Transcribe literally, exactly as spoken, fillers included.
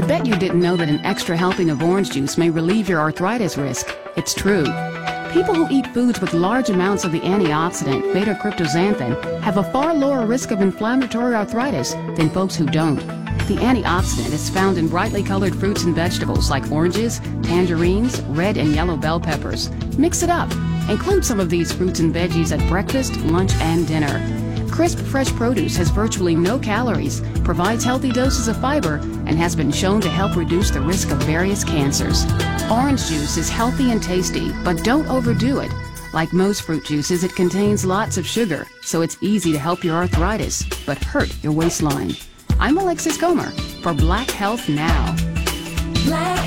bet you didn't know that an extra helping of orange juice may relieve your arthritis risk. It's true. People who eat foods with large amounts of the antioxidant beta-cryptozanthin have a far lower risk of inflammatory arthritis than folks who don't. The antioxidant is found in brightly colored fruits and vegetables like oranges, tangerines, red and yellow bell peppers. Mix it up. Include some of these fruits and veggies at breakfast, lunch, and dinner. Crisp, fresh produce has virtually no calories, provides healthy doses of fiber, and has been shown to help reduce the risk of various cancers. Orange juice is healthy and tasty, but don't overdo it. Like most fruit juices, it contains lots of sugar, so it's easy to help your arthritis, but hurt your waistline. I'm Alexis Gomer for Black Health Now. Black